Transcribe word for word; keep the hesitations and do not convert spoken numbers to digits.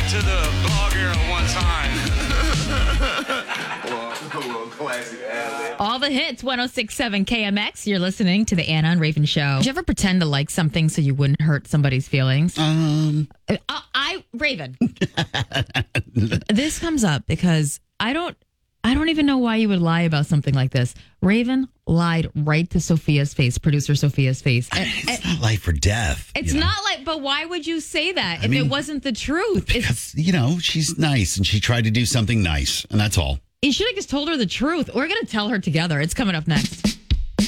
to the blog era one time. All the hits, one oh six point seven K M X. You're listening to the Anna and Raven Show. Did you ever pretend to like something so you wouldn't hurt somebody's feelings? Um, I, I Raven. This comes up because I don't, I don't even know why you would lie about something like this. Raven lied right to Sophia's face, producer Sophia's face. I mean, it's not life or death. It's you know? not like, but why would you say that I if mean, it wasn't the truth? Because, you know, she's nice and she tried to do something nice, and that's all. You should have just told her the truth. We're going to tell her together. It's coming up next.